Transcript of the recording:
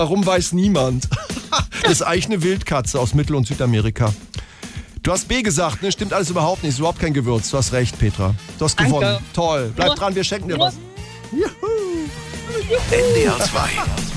Warum weiß niemand? Das ist eigentlich eine Wildkatze aus Mittel- und Südamerika. Du hast B gesagt, ne? Stimmt alles überhaupt nicht. Ist überhaupt kein Gewürz. Du hast recht, Petra. Du hast gewonnen. Toll. Bleib dran, wir schenken dir was. Juhu. NDR 2.